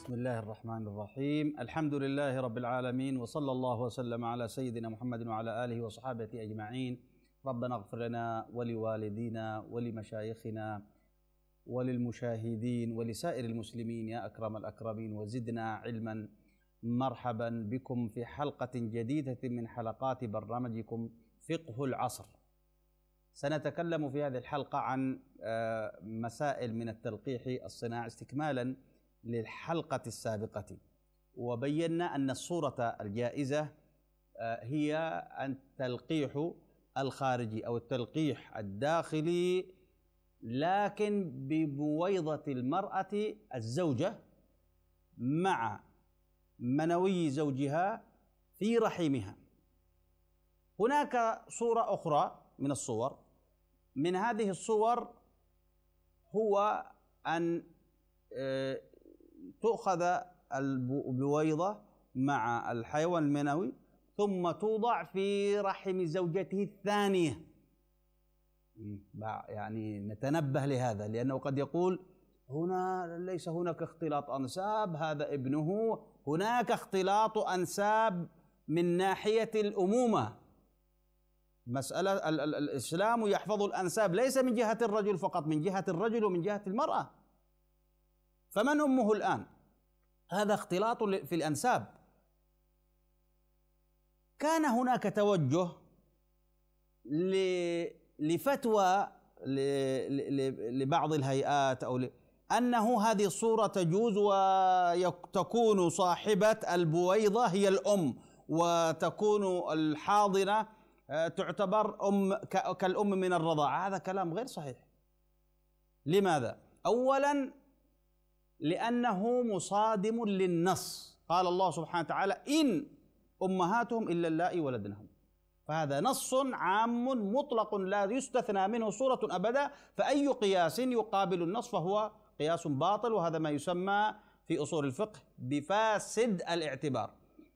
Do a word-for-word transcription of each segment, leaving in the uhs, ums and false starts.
بسم الله الرحمن الرحيم. الحمد لله رب العالمين، وصلى الله وسلم على سيدنا محمد وعلى آله وصحابه أجمعين. ربنا اغفر لنا ولوالدينا ولمشايخنا وللمشاهدين ولسائر المسلمين يا أكرم الأكرمين، وزدنا علما. مرحبا بكم في حلقة جديدة من حلقات برنامجكم فقه العصر. سنتكلم في هذه الحلقة عن مسائل من التلقيح الصناعي استكمالا للحلقة السابقة، وبينا أن الصورة الجائزة هي التلقيح الخارجي أو التلقيح الداخلي، لكن ببويضة المرأة الزوجة مع منوي زوجها في رحمها. هناك صورة أخرى من الصور، من هذه الصور هو أن تؤخذ البويضة مع الحيوان المنوي ثم توضع في رحم زوجته الثانية. يعني نتنبه لهذا، لأنه قد يقول هنا ليس هناك اختلاط أنساب، هذا ابنه. هناك اختلاط أنساب من ناحية الأمومة. مسألة الإسلام يحفظ الأنساب ليس من جهة الرجل فقط، من جهة الرجل ومن جهة المرأة. فمن أمه الآن؟ هذا اختلاط في الأنساب. كان هناك توجه لفتوى لبعض الهيئات أو أنه هذه الصورة تجوز وتكون صاحبة البويضة هي الأم، وتكون الحاضنة تعتبر أم كالأم من الرضاعة. هذا كلام غير صحيح. لماذا؟ أولا لأنه مصادم للنص. قال الله سبحانه وتعالى إن أمهاتهم إلا اللائي ولدنهم، فهذا نص عام مطلق لا يستثنى منه صورة أبدا. فأي قياس يقابل النص فهو قياس باطل، وهذا ما يسمى في أصول الفقه بفاسد الاعتبار.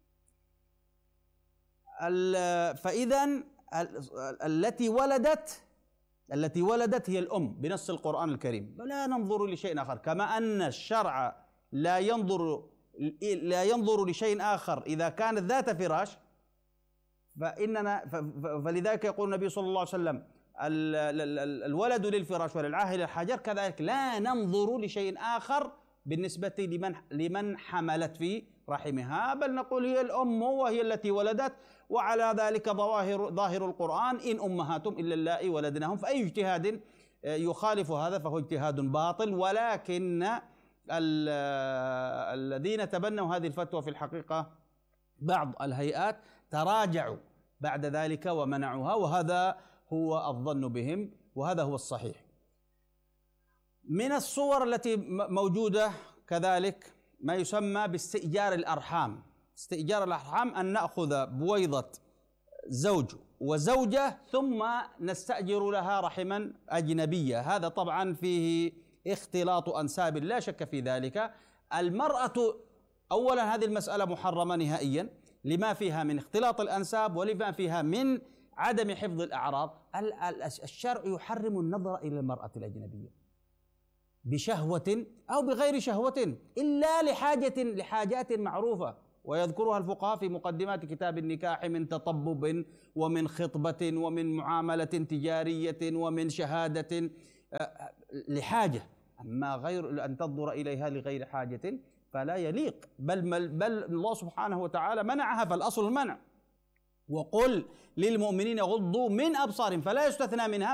فإذا التي ولدت التي ولدت هي الأم بنص القرآن الكريم، لا ننظر لشيء آخر. كما أن الشرع لا ينظر لا ينظر لشيء آخر إذا كانت ذات فراش، فإننا فلذلك يقول النبي صلى الله عليه وسلم الولد للفراش وللعاهر للحجر، كذلك لا ننظر لشيء آخر بالنسبة لمن لمن حملت في رحمها، بل نقول هي الأم وهي التي ولدت. وعلى ذلك ظواهر ظاهر القرآن إن أمهاتهم إلا اللائي ولدنهم. فأي اجتهاد يخالف هذا فهو اجتهاد باطل. ولكن الذين تبنوا هذه الفتوى في الحقيقة بعض الهيئات تراجعوا بعد ذلك ومنعوها، وهذا هو الظن بهم وهذا هو الصحيح. من الصور التي موجودة كذلك ما يسمى باستئجار الأرحام. استئجار الأرحام أن نأخذ بويضة زوج وزوجة ثم نستأجر لها رحما أجنبية. هذا طبعا فيه اختلاط أنساب لا شك في ذلك. المرأة أولا هذه المسألة محرمة نهائيا لما فيها من اختلاط الأنساب ولما فيها من عدم حفظ الأعراض. الشرع يحرم النظر إلى المرأة الأجنبية بشهوة أو بغير شهوة إلا لحاجة لحاجات معروفة، ويذكرها الفقهاء في مقدمات كتاب النكاح من تطبب ومن خطبة ومن معاملة تجارية ومن شهادة لحاجة. أما غير أن تنظر إليها لغير حاجة فلا يليق، بل, بل الله سبحانه وتعالى منعها، فالأصل المنع. وقل للمؤمنين يغضوا من أبصارهم، فلا يستثنى منها